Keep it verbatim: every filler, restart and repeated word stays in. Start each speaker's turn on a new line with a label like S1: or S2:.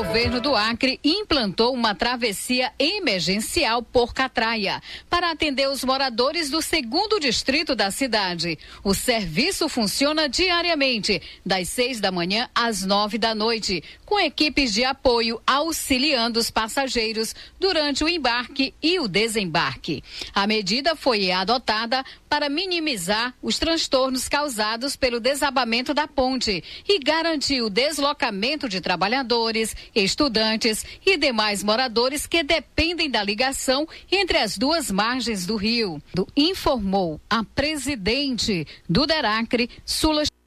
S1: governo do Acre implantou uma travessia emergencial por Catraia para atender os moradores do segundo distrito da cidade. O serviço funciona diariamente, das seis da manhã às nove da noite, com equipes de apoio auxiliando os passageiros durante o embarque e o desembarque. A medida foi adotada para minimizar os transtornos causados pelo desabamento da ponte e garantir o deslocamento de trabalhadores, estudantes e demais moradores que dependem da ligação entre as duas margens do rio. Do, informou a presidente do DERACRE, Sula